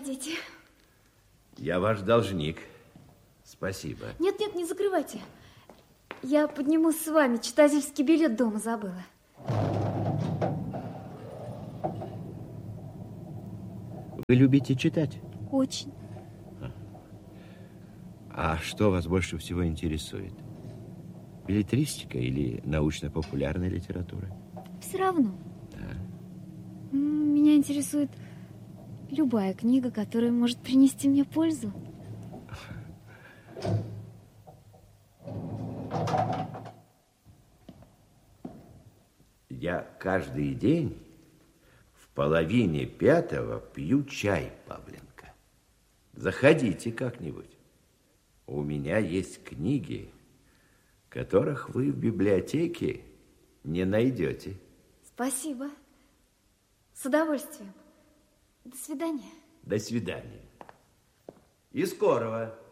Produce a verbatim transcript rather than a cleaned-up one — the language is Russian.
Проходите. Я ваш должник. Спасибо. Нет, нет, не закрывайте. Я поднимусь с вами. Читательский билет дома забыла. Вы любите читать? Очень. А что вас больше всего интересует? Беллетристика или научно-популярная литература? Все равно. Да. Меня интересует любая книга, которая может принести мне пользу. Я каждый день в половине пятого пью чай, Павленко. Заходите как-нибудь. У меня есть книги, которых вы в библиотеке не найдете. Спасибо. С удовольствием. До свидания. До свидания. И скорого.